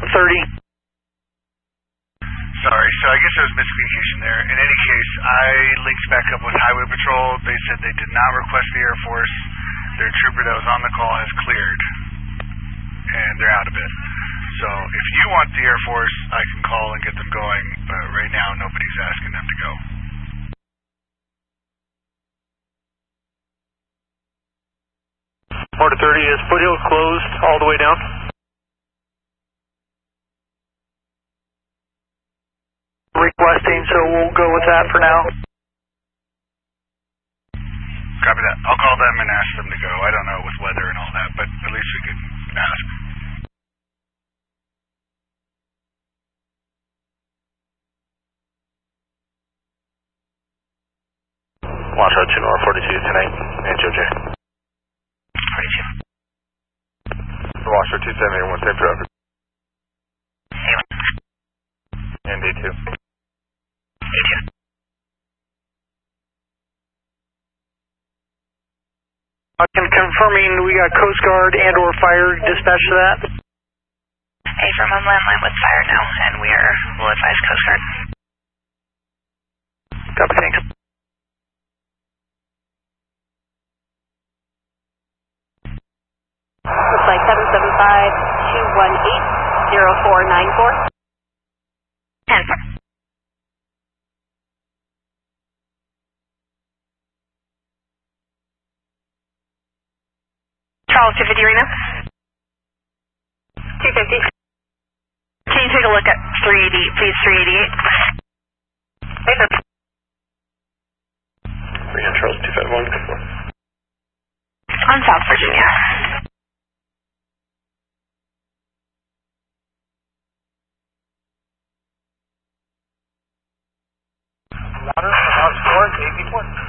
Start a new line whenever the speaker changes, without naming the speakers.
30.
Sorry, so I guess there was miscommunication there. In any case, I linked back up with Highway Patrol. They said they did not request the Air Force. Their trooper that was on the call has cleared, and they're out of it. So if you want the Air Force, I can call and get them going, but right now nobody's asking them to go.
Marta 30, is Foothills closed all the way down? Requesting, so we'll go with that for now.
Copy that. I'll call them and ask them to go. I don't know with weather and all that, but at least we could ask.
Washoe 2 North 42 tonight, and JoJ.
42.
Washoe 271, same traffic. And D2.
D2.
Confirming we got Coast Guard and or fire dispatch to that.
Hey, from on landline with fire now, and we'll advise Coast Guard.
Copy, thanks.
Looks like 775-218-0494.
10-4. Charles, 250 Reno. 250. Can you take a look at 380, please, 388?
Hey, sir.
Reno Charles 251, good for.
On South Virginia.
Water, about 4, 84.